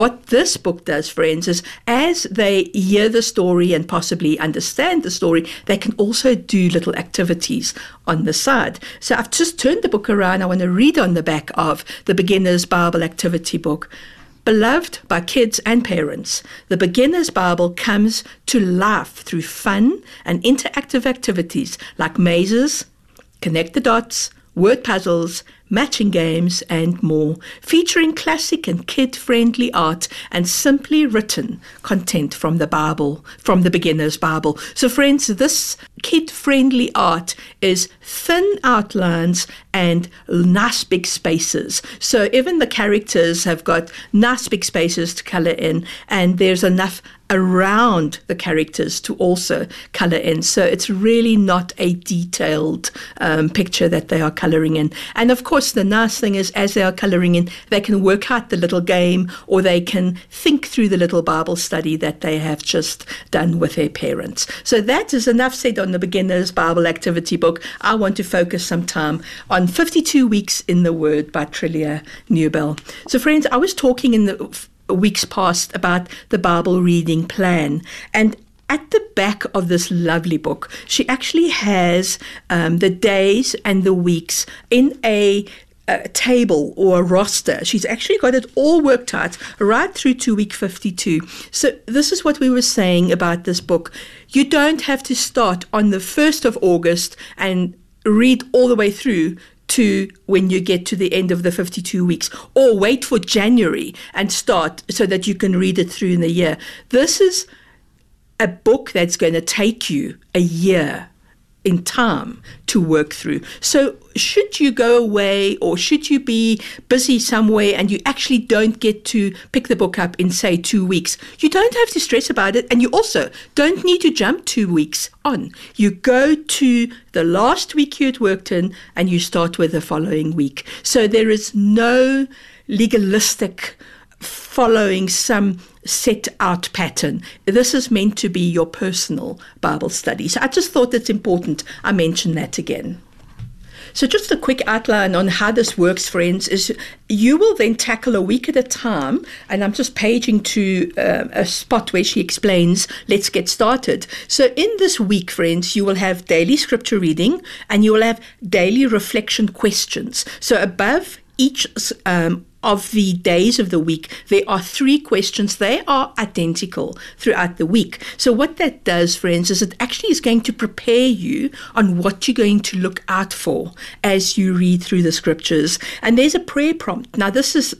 What this book does, friends, is as they hear the story and possibly understand the story, they can also do little activities on the side. So I've just turned the book around. I want to read on the back of the Beginner's Bible Activity Book. Beloved by kids and parents, the Beginner's Bible comes to life through fun and interactive activities like mazes, connect the dots, word puzzles, matching games, and more, featuring classic and kid-friendly art and simply written content from the Bible, from the Beginner's Bible. So friends, this kid-friendly art is thin outlines and nice big spaces. So even the characters have got nice big spaces to color in, and there's enough around the characters to also color in. So it's really not a detailed picture that they are coloring in. And of course, the nice thing is, as they are coloring in, they can work out the little game, or they can think through the little Bible study that they have just done with their parents. So that is enough said on the Beginner's Bible Activity Book. I want to focus some time on 52 Weeks in the Word by Trillia Newbell. So friends, I was talking in the weeks past about the Bible reading plan, and at the back of this lovely book, she actually has the days and the weeks in a table or a roster. She's actually got it all worked out right through to week 52. So this is what we were saying about this book. You don't have to start on the 1st of August and read all the way through to when you get to the end of the 52 weeks, or wait for January and start so that you can read it through in the year. This is a book that's going to take you a year in time to work through. So should you go away, or should you be busy somewhere and you actually don't get to pick the book up in, say, 2 weeks, you don't have to stress about it, and you also don't need to jump 2 weeks on. You go to the last week you had worked in and you start with the following week. So there is no legalistic following some set out pattern. This is meant to be your personal Bible study. So I just thought it's important I mention that again. So just a quick outline on how this works, friends, is you will then tackle a week at a time, and I'm just paging to a spot where she explains, let's get started. So in this week, friends, you will have daily scripture reading, and you will have daily reflection questions. So above each of the days of the week, there are 3 questions. They are identical throughout the week. So what that does, friends, is it actually is going to prepare you on what you're going to look out for as you read through the scriptures. And there's a prayer prompt. Now, this is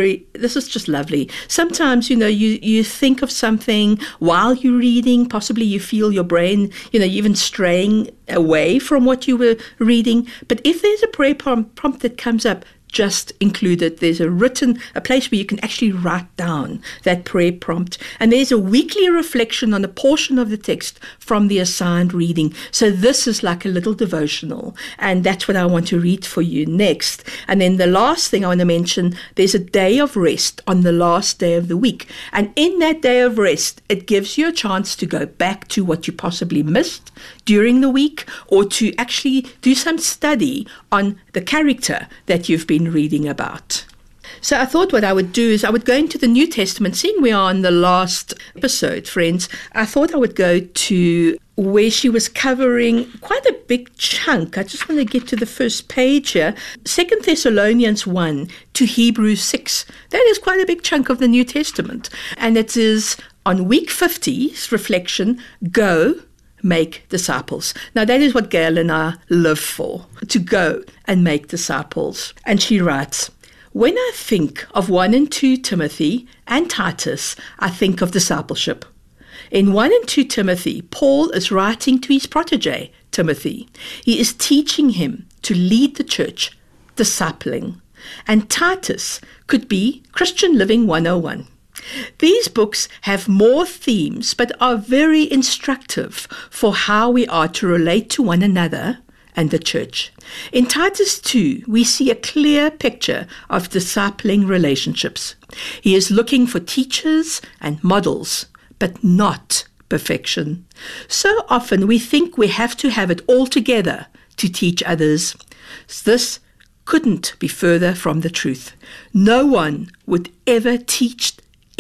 just lovely. Sometimes, you think of something while you're reading. Possibly you feel your brain, even straying away from what you were reading. But if there's a prayer prompt that comes up, just included. There's a place where you can actually write down that prayer prompt. And there's a weekly reflection on a portion of the text from the assigned reading. So this is like a little devotional. And that's what I want to read for you next. And then the last thing I want to mention, there's a day of rest on the last day of the week. And in that day of rest, it gives you a chance to go back to what you possibly missed during the week, or to actually do some study on the character that you've been reading about. So I thought what I would do is I would go into the New Testament. Seeing we are on the last episode, friends, I thought I would go to where she was covering quite a big chunk. I just want to get to the first page here. 2 Thessalonians 1 to Hebrews 6. That is quite a big chunk of the New Testament. And it is on week 50's reflection, go make disciples. Now that is what Gail and I live for, to go and make disciples. And she writes, when I think of 1 and 2 Timothy and Titus, I think of discipleship. In 1 and 2 Timothy, Paul is writing to his protege, Timothy. He is teaching him to lead the church, discipling. And Titus could be Christian Living 101. These books have more themes, but are very instructive for how we are to relate to one another and the church. In Titus 2, we see a clear picture of discipling relationships. He is looking for teachers and models, but not perfection. So often we think we have to have it all together to teach others. This couldn't be further from the truth. No one would ever teach